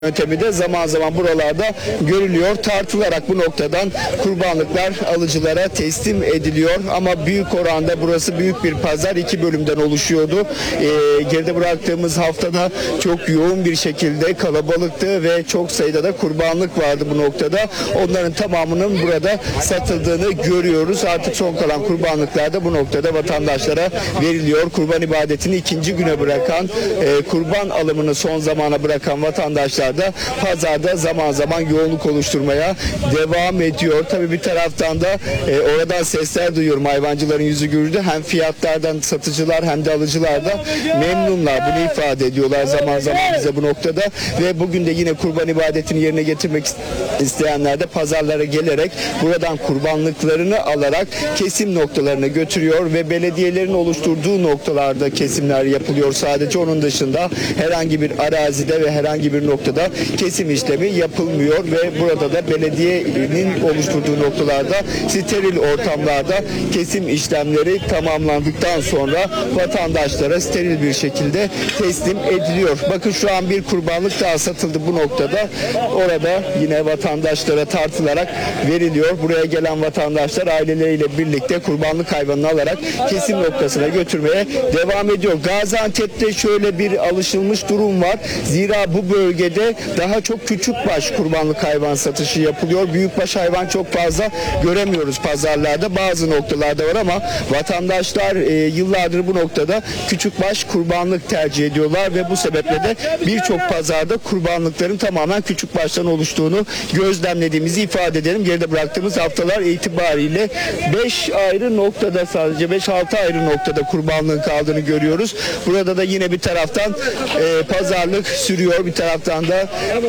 yöntemi de zaman zaman buralarda görülüyor. Tartılarak bu noktadan kurbanlıklar alıcılara teslim ediliyor. Ama büyük oranda burası büyük bir pazar. 2 bölümden oluşuyordu. Geride bıraktığımız haftada çok yoğun bir şekilde kalabalıktı ve çok sayıda da kurbanlık vardı bu noktada. Onların tamamının burada satıldığını görüyoruz. Artık son kalan kurbanlıklar da bu noktada vatandaşlara veriliyor. Kurban ibadetini ikinci güne bırakan, kurban alımını son zamana bırakan vatandaşlar da pazarda zaman zaman yoğunluk oluşturmaya devam ediyor. Tabii bir taraftan da oradan sesler duyuyorum. Hayvancıların yüzü güldü. Hem fiyatlardan satıcılar hem de alıcılar da memnunlar. Bunu ifade ediyorlar zaman zaman bize bu noktada. Ve bugün de yine kurban ibadetini yerine getirmek isteyenler de pazarlara gelerek buradan kurbanlıklarını alarak kesim noktalarına götürüyor ve belediyelerin oluşturduğu noktalarda kesimler yapılıyor. Sadece onun dışında herhangi bir arazide ve herhangi bir noktada kesim işlemi yapılmıyor ve burada da belediyenin oluşturduğu noktalarda steril ortamlarda kesim işlemleri tamamlandıktan sonra vatandaşlara steril bir şekilde teslim ediliyor. Bakın şu an bir kurbanlık daha satıldı bu noktada. Orada yine vatandaşlara tartılarak veriliyor. Buraya gelen vatandaşlar aileleriyle birlikte kurbanlık hayvanını alarak kesim noktasına götürmeye devam ediyor. Gaziantep'te şöyle bir alışılmış durum var. Zira bu bölgede daha çok küçükbaş kurbanlık hayvan satışı yapılıyor. Büyükbaş hayvan çok fazla göremiyoruz pazarlarda. Bazı noktalarda var ama vatandaşlar yıllardır bu noktada küçükbaş kurbanlık tercih ediyorlar ve bu sebeple de birçok pazarda kurbanlıkların tamamen küçükbaştan oluştuğunu gözlemlediğimizi ifade edelim. Geride bıraktığımız haftalar itibariyle 5 ayrı noktada, sadece 5-6 ayrı noktada kurbanlığın kaldığını görüyoruz. Burada da yine bir taraftan pazarlık sürüyor. Bir taraftan da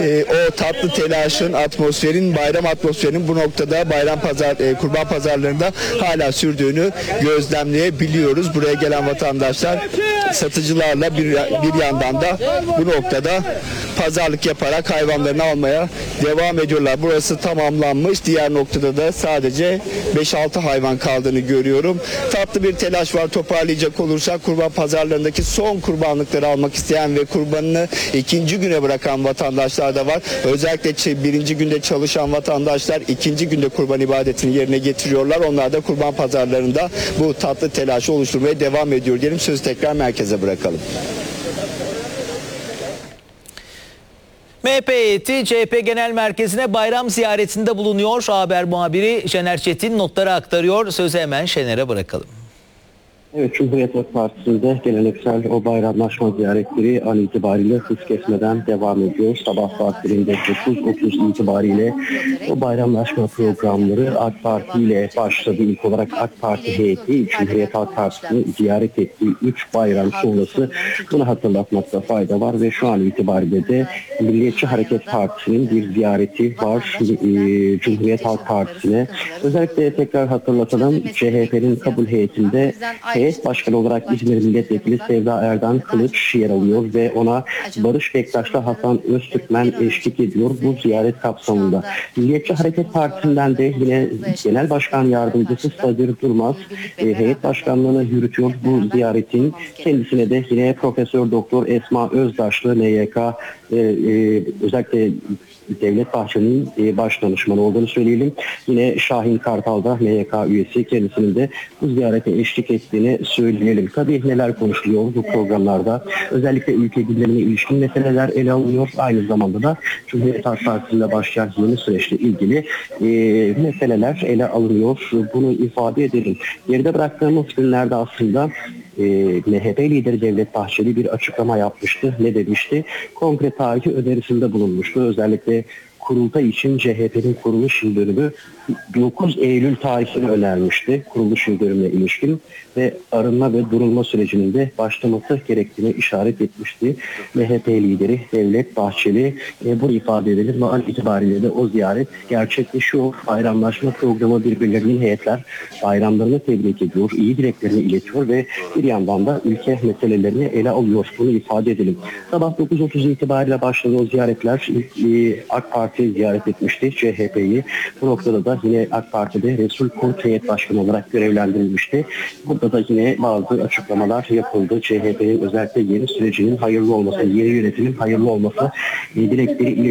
o tatlı telaşın, atmosferin, bayram atmosferinin bu noktada kurban pazarlarında hala sürdüğünü gözlemleyebiliyoruz. Buraya gelen vatandaşlar satıcılarla bir yandan da bu noktada pazarlık yaparak hayvanlarını almaya devam ediyorlar. Burası tamamlanmış. Diğer noktada da sadece 5-6 hayvan kaldığını görüyorum. Tatlı bir telaş var. Toparlayacak olursak kurban pazarlarındaki son kurbanlıkları almak isteyen ve kurbanını ikinci güne bırakan vatandaşlar da var. Özellikle birinci günde çalışan vatandaşlar ikinci günde kurban ibadetini yerine getiriyorlar. Onlar da kurban pazarlarında bu tatlı telaşı oluşturmaya devam ediyor diyelim. Sözü tekrar merkeze bırakalım. MHP heyeti CHP Genel Merkezi'ne bayram ziyaretinde bulunuyor. Haber muhabiri Şener Çetin notları aktarıyor. Sözü hemen Şener'e bırakalım. Evet, Cumhuriyet Halk Partisi'nde geleneksel o bayramlaşma ziyaretleri an itibariyle hız kesmeden devam ediyor. Sabah saatlerinde 9.30 itibariyle o bayramlaşma programları AK Parti ile başladı. İlk olarak AK Parti heyeti Cumhuriyet Halk Partisi'ni ziyaret ettiği 3 bayram sonrası bunu hatırlatmakta fayda var ve şu an itibariyle de Milliyetçi Hareket Partisi'nin bir ziyareti var Cumhuriyet Halk Partisi'ne. Özellikle tekrar hatırlatalım, CHP'nin kabul heyetinde Heyet Başkanı olarak İzmir Milletvekili Sevda Erdan Kılıç yer alıyor ve ona Barış Bektaş'la Hasan Öztürkmen eşlik ediyor bu ziyaret kapsamında. Milliyetçi Hareket Partisi'nden de yine Genel Başkan Yardımcısı Sadir Durmaz heyet başkanlığını yürütüyor bu ziyaretin. Kendisine de yine Profesör Doktor Esma Özdaşlı NYK özellikle Devlet Bahçeli'nin baş danışmanı olduğunu söyleyelim. Yine Şahin Kartal da MYK üyesi, kendisinin de bu ziyarete eşlik ettiğini söyleyelim. Tabii neler konuşuluyor bu programlarda? Özellikle ülke gündemine ilişkin meseleler ele alınıyor. Aynı zamanda da Cumhuriyet Halk Partisi'nde başlayan yeni süreçle ilgili meseleler ele alınıyor. Bunu ifade edelim. Geride bıraktığımız günlerde aslında MHP lideri Devlet Bahçeli bir açıklama yapmıştı. Ne demişti? Kongre tarihi önerisinde bulunmuştu. Özellikle kurultay için CHP'nin kuruluş yıl dönümü 9 Eylül tarihini önermişti. Kuruluş yıl dönümüne ilişkin ve arınma ve durulma sürecinin de başlaması gerektiğini işaret etmişti. MHP lideri Devlet Bahçeli bunu ifade edelim ve an itibariyle de o ziyaret gerçekleşiyor. Bayramlaşma programı birbirlerinin heyetler bayramlarını tebrik ediyor, iyi dileklerini iletiyor ve bir yandan da ülke meselelerini ele alıyor. Bunu ifade edelim. Sabah 9.30 itibariyle başladı o ziyaretler. AK Parti Parti ziyaret etmişti CHP'yi. Bu noktada da yine AK Parti'de Resul Kurt heyet başkanı olarak görevlendirilmişti. Burada da yine bazı açıklamalar yapıldı. CHP'nin özellikle yeni sürecinin hayırlı olması, yeni yönetimin hayırlı olması dilekleri